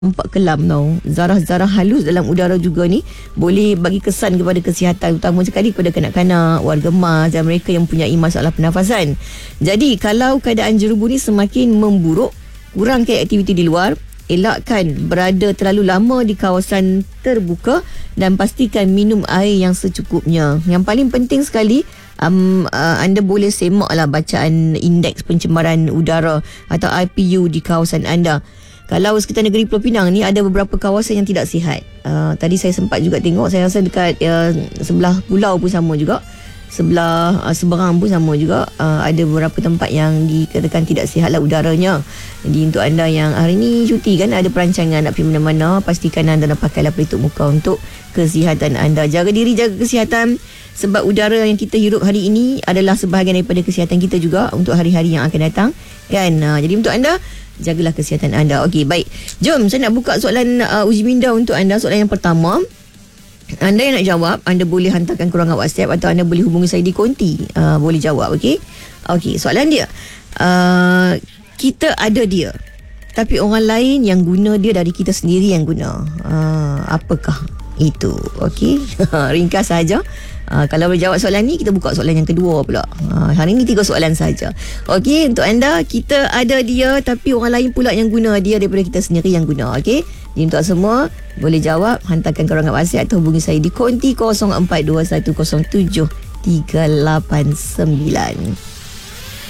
nampak kelam tau. Zarah-zarah halus dalam udara juga ni boleh bagi kesan kepada kesihatan, utama sekali kepada kanak-kanak, warga emas dan mereka yang mempunyai masalah pernafasan. Jadi kalau keadaan jerubu ni semakin memburuk, kurangkan aktiviti di luar, elakkan berada terlalu lama di kawasan terbuka dan pastikan minum air yang secukupnya. Yang paling penting sekali, anda boleh semaklah bacaan indeks pencemaran udara atau IPU di kawasan anda. Kalau sekitar negeri Pulau Pinang ni ada beberapa kawasan yang tidak sihat. Tadi saya sempat juga tengok, saya rasa dekat sebelah pulau pun sama juga. Sebelah seberang pun sama juga. Ada beberapa tempat yang dikatakan tidak sihatlah udaranya. Jadi untuk anda yang hari ni cuti kan, ada perancangan nak pergi mana-mana, pastikan anda pakailah pelitup muka untuk kesihatan anda. Jaga diri, jaga kesihatan. Sebab udara yang kita hirup hari ini adalah sebahagian daripada kesihatan kita juga untuk hari-hari yang akan datang kan. Jadi untuk anda, jagalah kesihatan anda. Okey, baik. Jom saya nak buka soalan uji minda untuk anda. Soalan yang pertama, anda yang nak jawab, anda boleh hantarkan keruangan WhatsApp atau anda boleh hubungi saya di konti. Boleh jawab, okey? Okey, soalan dia. Kita ada dia, tapi orang lain yang guna dia dari kita sendiri yang guna. Apakah itu? Okey. Ringkas saja. Kalau boleh jawab soalan ni, kita buka soalan yang kedua pula. Hari ni 3 soalan saja. Okey, untuk anda, kita ada dia tapi orang lain pula yang guna dia daripada kita sendiri yang guna. Okey, jadi untuk semua boleh jawab, hantarkan keruangan WhatsApp atau hubungi saya di konti 042107 389.